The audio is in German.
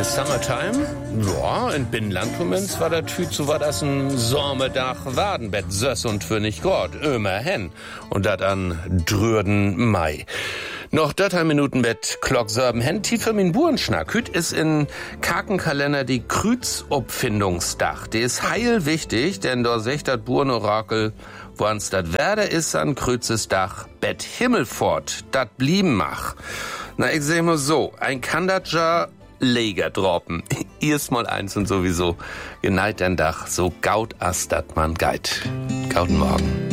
Summertime? Ja, in Binnenlandkomens war der Tüt, so war das ein Somerdach Wadenbett, Söss und für nicht Gott, immerhin. Und dat an dröden Mai. Noch 3 Minuten Bett, Glock 7 hen, tief für min Burenschnack. Hüt ist in Kakenkalender die Krüzopfindungsdach. Die ist heil wichtig, denn da secht dat Burenorakel, woans dat Werder is an Krüzesdach, Bett Himmelfort, dat blieben mach. Na, ich seh mal so, ein Kandatscher Leger droppen. Erstmal eins und sowieso. Geneit den Dach, so gaut as dat man geit. Gauten Morgen.